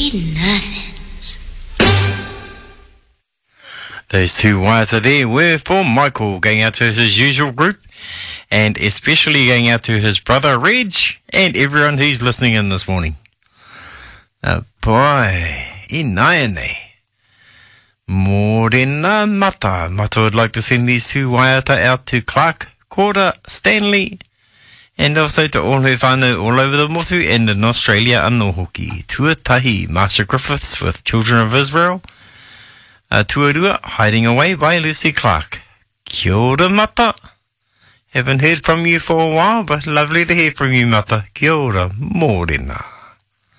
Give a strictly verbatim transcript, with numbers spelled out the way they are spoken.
Red Nothings. Those two waiata there were for Michael, going out to his usual group, and especially going out to his brother Reg, and everyone who's listening in this morning. Uh, boy, i nai nei. Morena mata. Mata would like to send these two waiata out to Clark, Corder, Stanley, and also to all her whānau all over the motu and in Australia anō hoki. Tuatahi, Marsha Griffiths with Children of Israel. Uh, Tuarua, Hiding Away by Lucy Clark. Kia ora mata. Haven't heard from you for a while, but lovely to hear from you, mata. Kia ora, morena.